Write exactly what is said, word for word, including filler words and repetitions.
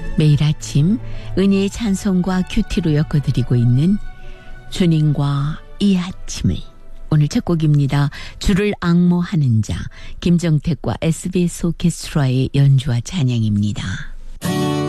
매일 아침 은혜의 찬송과 큐티로 엮어드리고 있는 주님과 이 아침을, 오늘 첫 곡입니다. 주를 앙모하는 자, 김정택과 에스비에스 오케스트라의 연주와 찬양입니다.